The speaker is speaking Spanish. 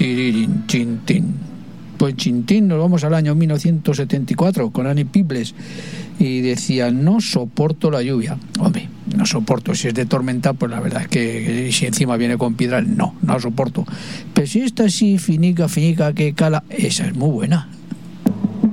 Tiririn, chintín. Pues chintín, nos vamos al año 1974 con Annie Peebles y decía: no soporto la lluvia. Hombre, no soporto, si es de tormenta, pues la verdad es que si encima viene con piedras, no soporto. Pero si esta sí, finica, que cala, esa es muy buena.